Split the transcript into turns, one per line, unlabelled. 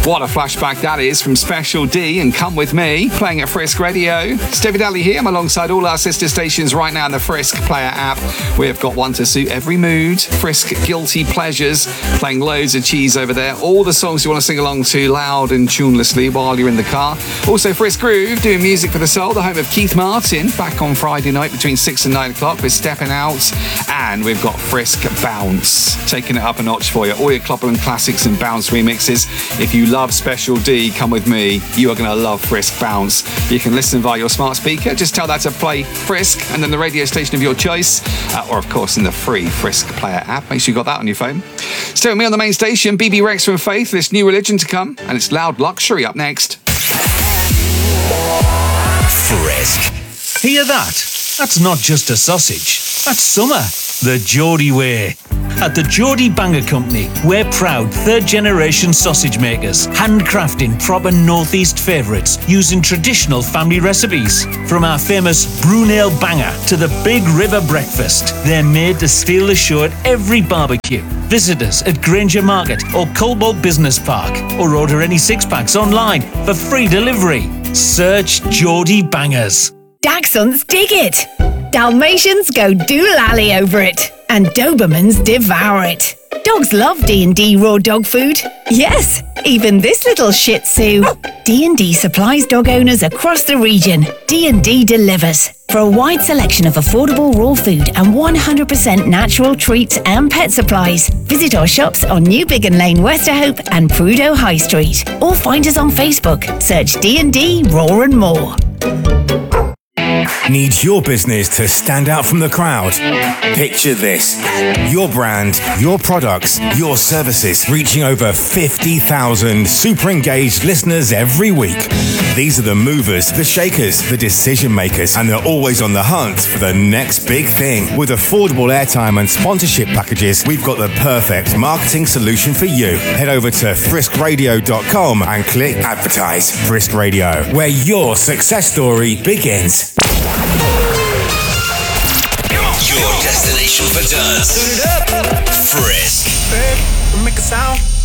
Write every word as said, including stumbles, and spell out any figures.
What a flashback that is from Special D and Come With Me, playing at Frisk Radio. It's David Alley here. I'm alongside all our sister stations right now in the Frisk Player app. We've got one to suit every mood. Frisk Guilty Pleasures, playing loads of cheese over there. All the songs you want to sing along to loud and tunelessly while you're in the car. Also Frisk Groove, doing music for the soul, the home of Keith Martin, back on Friday night between six and nine o'clock with Stepping Out. And we've got Frisk Bounce, taking it up a notch for you. All your club and classics and bounce remixes. If you love Special D, Come With Me, you are going to love Frisk Bounce. You can listen via your smart speaker. Just tell that to play Frisk and then the radio station of your choice. Uh, or, of course, in the free Frisk Player app. Make sure you got that on your phone. Stay with me on the main station. B B Rex from Faith, this new religion to come. And it's Loud Luxury up next.
Frisk. Hear that? That's not just a sausage. That's summer. The Geordie way. At the Geordie Banger Company, we're proud third-generation sausage makers, handcrafting proper northeast favourites using traditional family recipes. From our famous Brunel Banger to the Big River Breakfast, they're made to steal the show at every barbecue. Visit us at Granger Market or Cobalt Business Park, or order any six-packs online for free delivery. Search Geordie Bangers.
Dachshunds dig it. Dalmatians go doolally over it. And Dobermans devour it. Dogs love D and D raw dog food. Yes, even this little Shih Tzu. D and D supplies dog owners across the region. D and D delivers. For a wide selection of affordable raw food and one hundred percent natural treats and pet supplies, visit our shops on New Biggin Lane, Westerhope and Prudo High Street. Or find us on Facebook. Search D and D Raw and More.
Needs your business to stand out from the crowd? Picture this. Your brand, your products, your services reaching over fifty thousand super engaged listeners every week. These are the movers, the shakers, the decision makers, and they're always on the hunt for the next big thing. With affordable airtime and sponsorship packages, we've got the perfect marketing solution for you. Head over to frisk radio dot com and click Advertise. Frisk Radio, where your success story begins.
Your destination for dance. Frisk.
Make a sound.